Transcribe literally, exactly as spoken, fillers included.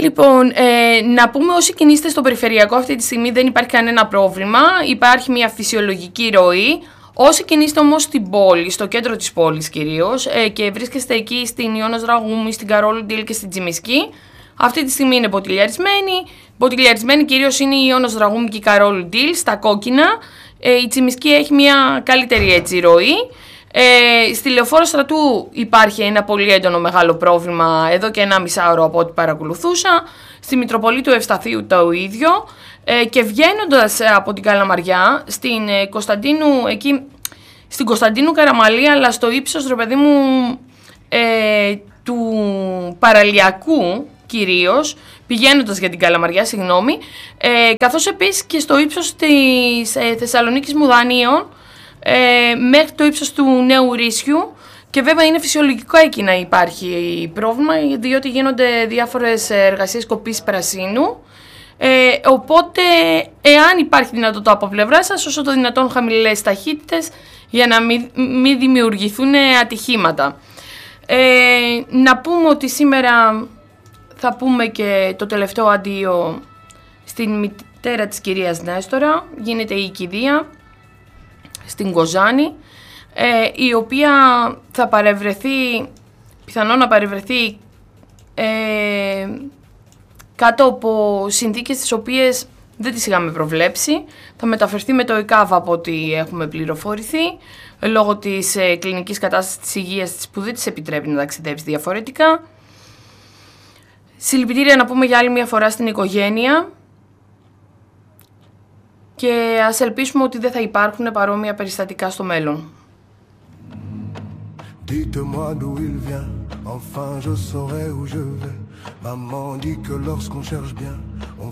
Λοιπόν, ε, να πούμε όσοι κινείστε στο περιφερειακό αυτή τη στιγμή δεν υπάρχει κανένα πρόβλημα, υπάρχει μια φυσιολογική ροή. Όσοι κινείστε όμως στην πόλη, στο κέντρο της πόλης κυρίως, ε, και βρίσκεστε εκεί στην Ιώνας Δραγούμη, στην Καρόλου Ντίλ και στην Τσιμισκή, αυτή τη στιγμή είναι μποτιλιαρισμένοι. Μποτιλιαρισμένοι κυρίως είναι η Ιώνας Δραγούμη και η Καρόλου Ντίλ, στα κόκκινα. Ε, η Τσιμισκή έχει μια καλύτερη έτσι ροή. Ε, στη Λεωφόρο Στρατού υπάρχει ένα πολύ έντονο μεγάλο πρόβλημα εδώ και ένα μισάωρο από ό,τι παρακολουθούσα. Στη Μητροπολίτου Ευσταθίου το ίδιο. Ε, και βγαίνοντας από την Καλαμαριά, στην ε, Κωνσταντίνου, εκεί, στην Κωνσταντίνου Καραμαλή, αλλά στο ύψος, ρε παιδί μου, ε, του Παραλιακού κυρίως, πηγαίνοντας για την Καλαμαριά, συγγνώμη, ε, καθώς επίσης και στο ύψος της ε, Θεσσαλονίκης Μουδανίων, ε, μέχρι το ύψος του Νέου Ρήσιου, και βέβαια είναι φυσιολογικό εκεί να υπάρχει πρόβλημα, διότι γίνονται διάφορες εργασίες κοπής πρασίνου. Ε, οπότε, εάν υπάρχει δυνατότητα από πλευρά σας, όσο το δυνατόν χαμηλές ταχύτητες, για να μην, μην δημιουργηθούν ατυχήματα. Ε, να πούμε ότι σήμερα θα πούμε και το τελευταίο αντίο στην μητέρα της κυρίας Νέστορα. Γίνεται η κηδεία στην Κοζάνη, ε, η οποία θα παρευρεθεί, πιθανόν να παρευρεθεί ε, κάτω από συνθήκες τις οποίες δεν τις είχαμε προβλέψει. Θα μεταφερθεί με το ΕΚΑΒ από ό,τι έχουμε πληροφορηθεί, λόγω της ε, κλινικής κατάστασης της υγείας της που δεν της επιτρέπει να ταξιδέψει διαφορετικά. Συλληπιτήρια να πούμε για άλλη μια φορά στην οικογένεια και ας ελπίσουμε ότι δεν θα υπάρχουν παρόμοια περιστατικά στο μέλλον. Dites-moi d'où il vient, enfin je saurai où je vais. Maman dit que lorsqu'on cherche bien, on